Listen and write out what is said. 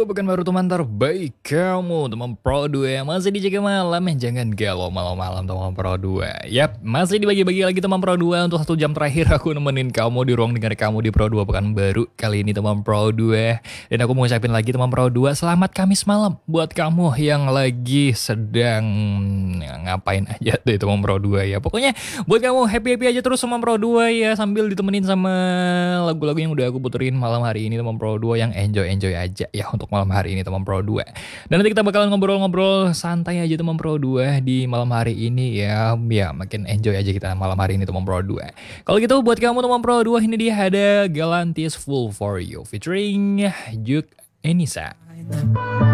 Pro 2 bukan baru teman terbaik kamu, teman Pro 2 ya. Masih dijaga malam ya, jangan galau malam-malam teman Pro 2. Yap, masih dibagi-bagi lagi teman Pro 2 untuk 1 jam terakhir aku nemenin kamu di ruang dengar kamu di Pro 2 pekan baru kali ini teman Pro 2. Dan aku mau ucapin lagi teman Pro 2, selamat Kamis malam buat kamu yang lagi sedang ngapain aja deh teman Pro 2 ya. Pokoknya buat kamu happy-happy aja terus teman Pro 2 ya, sambil ditemenin sama lagu-lagu yang udah aku puterin malam hari ini teman Pro 2 yang enjoy-enjoy aja ya untuk malam hari ini teman Pro 2. Dan nanti kita bakalan ngobrol-ngobrol santai aja teman Pro 2 di malam hari ini ya. Ya makin enjoy aja kita malam hari ini teman Pro 2. Kalau gitu buat kamu teman Pro 2, ini dia ada Galantis Full For You featuring Juk Enisa.